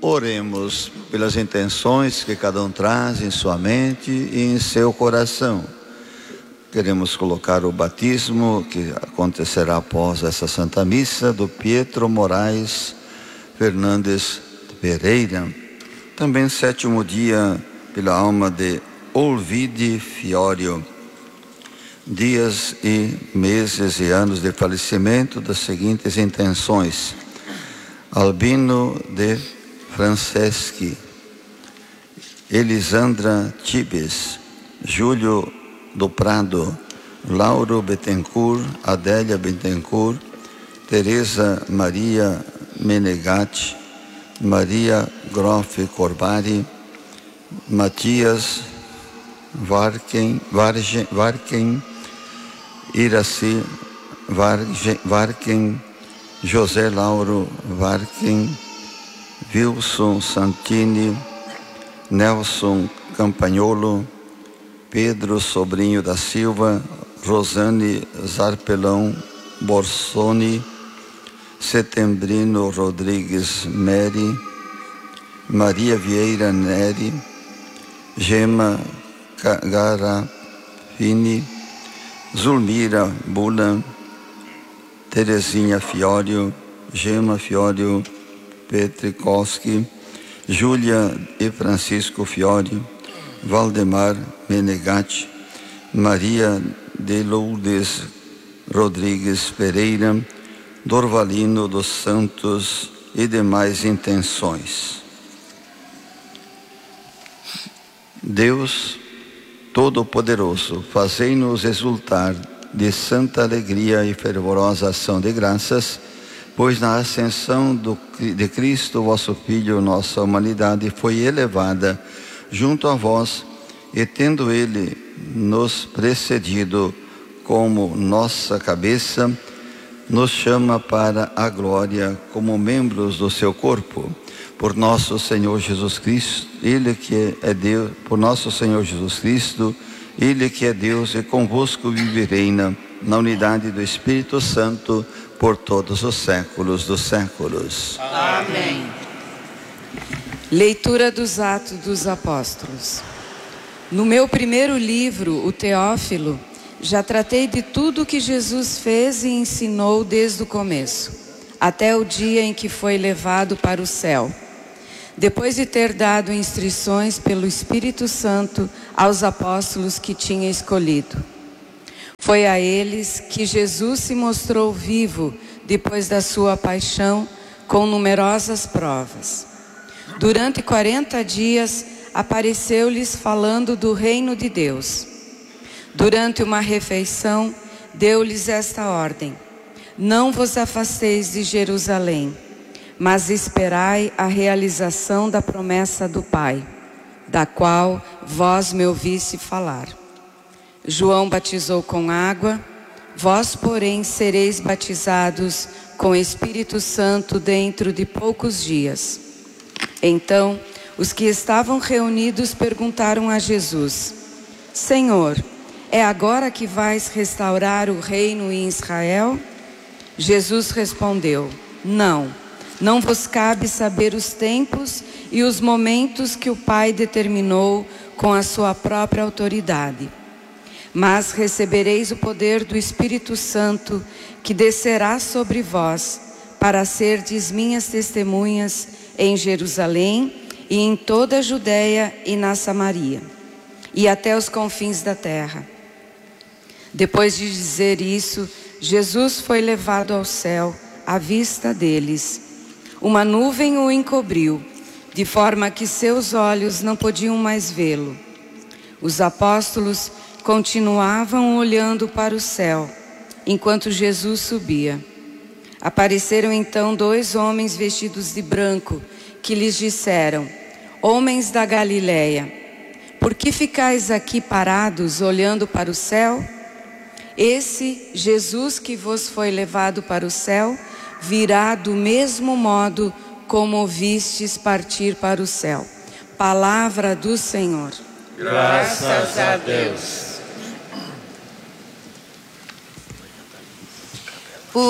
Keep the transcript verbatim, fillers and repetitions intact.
Oremos pelas intenções que cada um traz em sua mente e em seu coração. Queremos colocar o batismo que acontecerá após essa Santa Missa do Pietro Moraes Fernandes Pereira. Também sétimo dia pela alma de Olvide Fiorio. Dias e meses e anos de falecimento das seguintes intenções: Albino de Franceschi, Elisandra Tibes, Júlio do Prado, Lauro Bettencourt, Adélia Bettencourt, Teresa Maria Menegatti, Maria Groff Corbari, Matias Varken, Vargen, Varken, Iraci Vargen, Varken, José Lauro Varken, Wilson Santini, Nelson Campagnolo, Pedro Sobrinho da Silva, Rosane Zarpelão Borsoni, Setembrino Rodrigues Meri, Maria Vieira Neri, Gema Garafini, Zulmira Bulan, Terezinha Fiorio, Gema Fiorio Petrikowski, Júlia e Francisco Fiorio, Valdemar Menegatti, Maria de Lourdes Rodrigues Pereira, Dorvalino dos Santos e demais intenções. Deus Todo-Poderoso, fazei-nos exultar de santa alegria e fervorosa ação de graças, pois na ascensão do, de Cristo, vosso Filho, nossa humanidade foi elevada junto a vós, e tendo Ele nos precedido como nossa cabeça, nos chama para a glória como membros do seu corpo. Por nosso Senhor Jesus Cristo, Ele que é Deus, por nosso Senhor Jesus Cristo, Ele que é Deus e convosco vive e reina na unidade do Espírito Santo por todos os séculos dos séculos. Amém. Leitura dos Atos dos Apóstolos. No meu primeiro livro, o Teófilo, já tratei de tudo que Jesus fez e ensinou desde o começo, até o dia em que foi levado para o céu, depois de ter dado instruções pelo Espírito Santo aos apóstolos que tinha escolhido. Foi a eles que Jesus se mostrou vivo depois da sua paixão, com numerosas provas. Durante quarenta dias apareceu-lhes falando do reino de Deus. Durante uma refeição, deu-lhes esta ordem: não vos afasteis de Jerusalém, mas esperai a realização da promessa do Pai, da qual vós me ouviste falar. João batizou com água, vós, porém, sereis batizados com Espírito Santo dentro de poucos dias. Então, os que estavam reunidos perguntaram a Jesus: Senhor, é agora que vais restaurar o reino em Israel? Jesus respondeu: Não, não vos cabe saber os tempos e os momentos que o Pai determinou com a sua própria autoridade. Mas recebereis o poder do Espírito Santo, que descerá sobre vós, para serdes minhas testemunhas em Jerusalém e em toda a Judeia e na Samaria, e até os confins da terra. Depois de dizer isso, Jesus foi levado ao céu à vista deles. Uma nuvem o encobriu, de forma que seus olhos não podiam mais vê-lo. Os apóstolos continuavam olhando para o céu, enquanto Jesus subia. Apareceram então dois homens vestidos de branco, que lhes disseram: Homens da Galileia, por que ficais aqui parados, olhando para o céu? Esse Jesus que vos foi levado para o céu, virá do mesmo modo como o vistes partir para o céu. Palavra do Senhor. Graças a Deus.